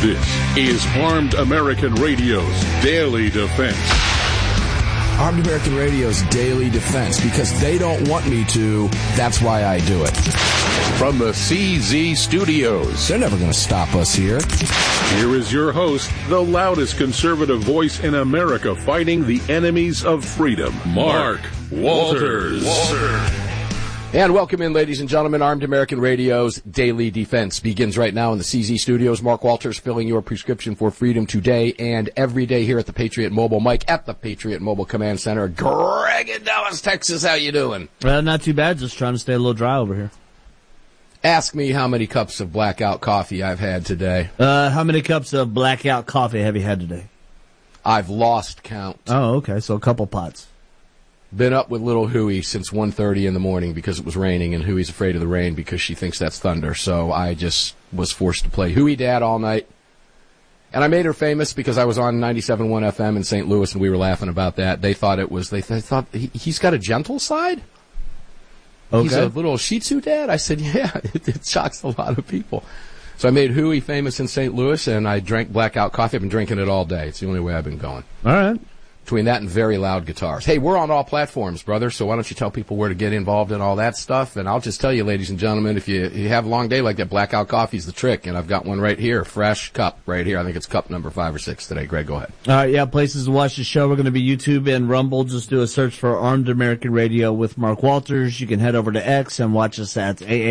This is Armed American Radio's Daily Defense. Armed American Radio's Daily Defense. Because they don't want me to, that's why I do it. From the CZ Studios. They're never going to stop us here. Here is your host, the loudest conservative voice in America fighting the enemies of freedom, Mark Walters. And welcome in, ladies and gentlemen. Armed American Radio's Daily Defense begins right now in the CZ Studios. Mark Walters filling your prescription for freedom today and every day here at the Patriot Mobile. Mike at the Patriot Mobile Command Center. Greg in Dallas, Texas. How you doing? Not too bad. Just trying to stay a little dry over here. Ask me how many cups of blackout coffee I've had today. How many cups of blackout coffee have you had today? I've lost count. Oh, okay. So a couple pots. Been up with little Huey since 1:30 in the morning because it was raining, and Huey's afraid of the rain because she thinks that's thunder. So I just was forced to play Huey Dad all night. And I made her famous because I was on 97.1 FM in St. Louis, and we were laughing about that. They thought it was, they thought he's got a gentle side? Okay. He's a little Shih Tzu dad? I said, yeah, it shocks a lot of people. So I made Huey famous in St. Louis, and I drank blackout coffee. I've been drinking it all day. It's the only way I've been going. All right. Between that and very loud guitars. Hey, we're on all platforms, brother, so why don't you tell people where to get involved in all that stuff? And I'll just tell you, ladies and gentlemen, if you have a long day like that, blackout coffee's the trick, and I've got one right here, fresh cup right here. I think it's cup number 5 or 6 today. Greg, go ahead. All right, yeah, places to watch the show. We're going to be YouTube and Rumble. Just do a search for Armed American Radio with Mark Walters. You can head over to X and watch us at AA.